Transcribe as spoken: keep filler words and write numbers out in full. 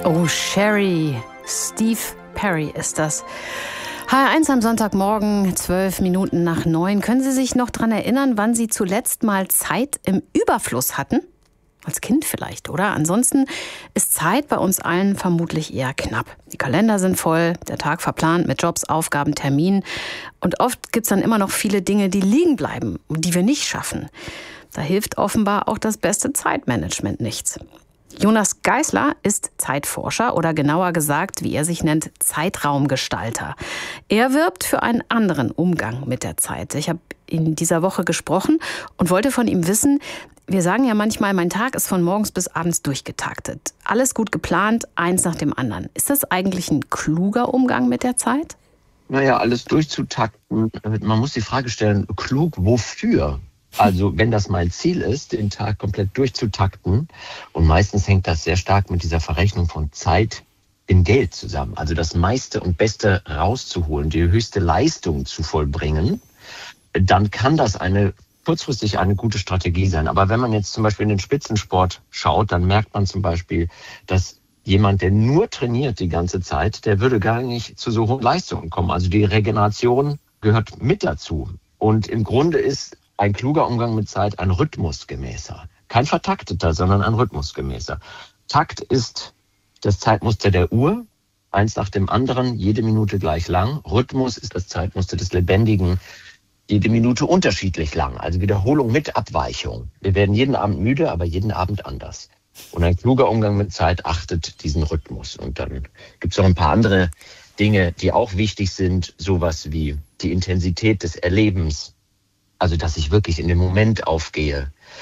Oh, Sherry. Steve Perry ist das. H R eins am Sonntagmorgen, zwölf Minuten nach neun. Können Sie sich noch daran erinnern, wann Sie zuletzt mal Zeit im Überfluss hatten? Als Kind vielleicht, oder? Ansonsten ist Zeit bei uns allen vermutlich eher knapp. Die Kalender sind voll, der Tag verplant mit Jobs, Aufgaben, Terminen. Und oft gibt es dann immer noch viele Dinge, die liegen bleiben, die wir nicht schaffen. Da hilft offenbar auch das beste Zeitmanagement nichts. Jonas Geisler ist Zeitforscher oder genauer gesagt, wie er sich nennt, Zeitraumgestalter. Er wirbt für einen anderen Umgang mit der Zeit. Ich habe ihn in dieser Woche gesprochen und wollte von ihm wissen, wir sagen ja manchmal, mein Tag ist von morgens bis abends durchgetaktet. Alles gut geplant, eins nach dem anderen. Ist das eigentlich ein kluger Umgang mit der Zeit? Naja, alles durchzutakten, man muss die Frage stellen, klug wofür? Also wenn das mein Ziel ist, den Tag komplett durchzutakten, und meistens hängt das sehr stark mit dieser Verrechnung von Zeit in Geld zusammen, also das meiste und Beste rauszuholen, die höchste Leistung zu vollbringen, dann kann das eine kurzfristig eine gute Strategie sein. Aber wenn man jetzt zum Beispiel in den Spitzensport schaut, dann merkt man zum Beispiel, dass jemand, der nur trainiert die ganze Zeit, der würde gar nicht zu so hohen Leistungen kommen. Also die Regeneration gehört mit dazu. Und im Grunde ist ein kluger Umgang mit Zeit ein rhythmusgemäßer. Kein vertakteter, sondern ein rhythmusgemäßer. Takt ist das Zeitmuster der Uhr, eins nach dem anderen, jede Minute gleich lang. Rhythmus ist das Zeitmuster des Lebendigen, jede Minute unterschiedlich lang. Also Wiederholung mit Abweichung. Wir werden jeden Abend müde, aber jeden Abend anders. Und ein kluger Umgang mit Zeit achtet diesen Rhythmus. Und dann gibt es noch ein paar andere Dinge, die auch wichtig sind, sowas wie die Intensität des Erlebens. Also, dass ich wirklich in den Moment aufgehe,